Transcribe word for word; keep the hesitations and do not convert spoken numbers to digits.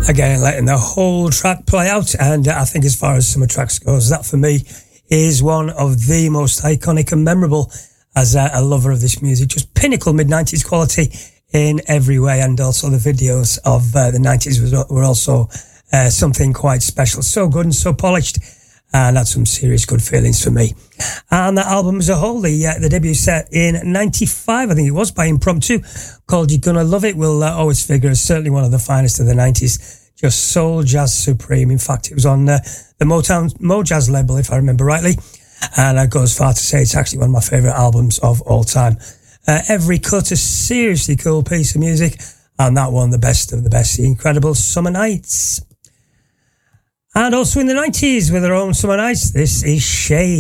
Again, letting the whole track play out, and I think as far as summer tracks goes, that for me is one of the most iconic and memorable as a, a lover of this music. Just pinnacle mid nineties quality in every way, and also the videos of uh, the nineties was, were also uh, something quite special. So good and so polished, and had some serious good feelings for me. And that album as a whole, the, uh, the debut set in ninety-five, I think it was, by Impromptu, called You're Gonna Love It, will uh, always figure as certainly one of the finest of the nineties. Just soul jazz supreme. In fact, it was on uh, the Motown Mojazz label, if I remember rightly, and I go as far to say it's actually one of my favourite albums of all time. Uh, every cut a seriously cool piece of music, and that one the best of the best, The Incredible Summer Nights. And also in the nineties with her own Summer Nights, this is Shade.